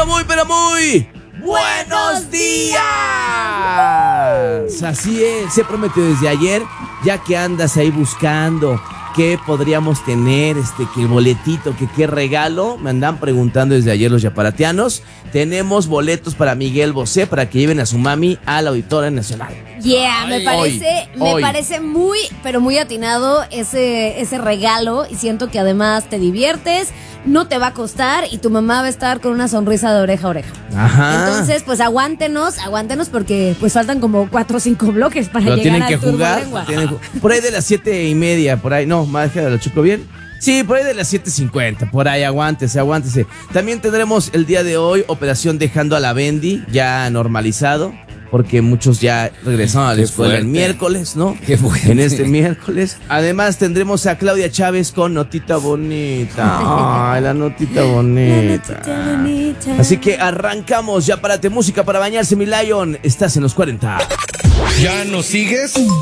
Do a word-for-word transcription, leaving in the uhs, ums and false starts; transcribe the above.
pero muy, pero muy ¡buenos días! Así es, se prometió desde ayer, ya que andas ahí buscando qué podríamos tener, este, que el boletito, que qué regalo. Me andan preguntando desde ayer los yaparatianos. Tenemos boletos para Miguel Bosé para que lleven a su mami al Auditorio Nacional. Yeah, me Ay, parece, hoy, me hoy. parece muy, pero muy atinado ese, ese regalo. Y siento que además te diviertes, no te va a costar y tu mamá va a estar con una sonrisa de oreja a oreja. Ajá. Entonces, pues aguántenos, aguántenos porque pues faltan como cuatro o cinco bloques para Lo llegar tienen al que Turbo jugar. Lengua. Tienen que- por ahí de las siete y media, por ahí. No, más que lo chuco bien. Sí, por ahí de las siete cincuenta, por ahí, aguántese, aguántese. También tendremos el día de hoy Operación Dejando a la Bendy, ya normalizado, porque muchos ya regresaron a la Qué escuela el fuerte. miércoles, ¿no? Qué fuerte. En este miércoles. Además tendremos a Claudia Chávez con Notita Bonita. Ay, la Notita Bonita. Así que arrancamos, ya párate música para bañarse, mi Lion. Estás en los cuarenta. ¿Ya nos sigues?